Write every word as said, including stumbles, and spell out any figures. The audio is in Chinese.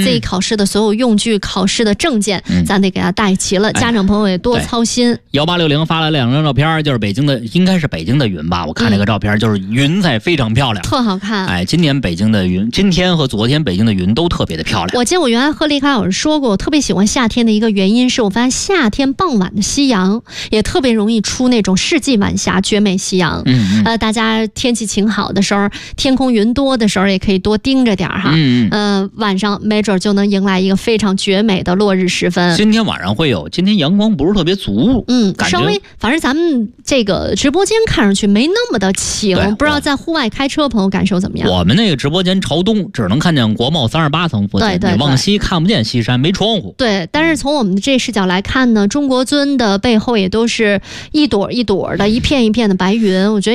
这一考试的所有用具、考试的证件，嗯、咱得给他带齐了。家长朋友也多操心。 幺八六零发来两张照片，就是北京的，应该是北京的云吧？我看这个照片，就是云彩非常漂亮， 特好看。 哎，今年北京的云，今天和昨天北京的云都特别的漂亮。 我记得我原来和李凯老师说过，我特别喜欢夏天的一个原因是我发现夏天傍晚的夕阳也特别容易出那种世纪晚霞、绝美夕阳。 嗯嗯。 呃，大家天气晴好的时候，天空云多的时候，也可以多盯着点哈。 嗯嗯。 呃，晚上没准就能迎来一个非常绝美的落日时分。 今天晚上会有，今天阳光不是特别足， 嗯，稍微，反正咱们这个直播间看上去没那么的晴，不知道在户外开车朋友感受怎么样？ 我们那个直播间朝东，只能看见国贸三十八层附近， 对对对， 你往西看不见西山，没窗户。 对，但是从我们的这视角来看呢，中国尊的背后也都是一朵一朵的、一片一片的白云，我觉得。